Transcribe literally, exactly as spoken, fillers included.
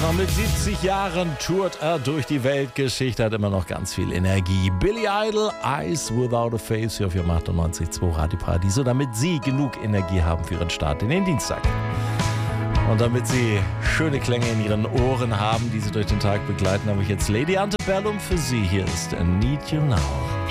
noch mit siebzig Jahren tourt er durch die Weltgeschichte, hat immer noch ganz viel Energie. Billy Idol, Eyes Without a Face, hier auf Ihrem achtundneunzig Komma zwei Radio Paradiso, damit Sie genug Energie haben für Ihren Start in den Dienstag. Und damit Sie schöne Klänge in Ihren Ohren haben, die Sie durch den Tag begleiten, habe ich jetzt Lady Antebellum für Sie. Hier ist Need You Now.